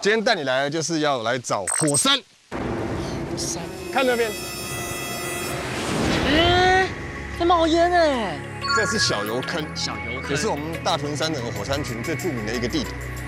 今天带你来就是要来找火山。 火山， 看那边， 哎，在冒烟哎。 这是小油坑， 小油坑也是我们大屯山整个火山群最著名的一个地点。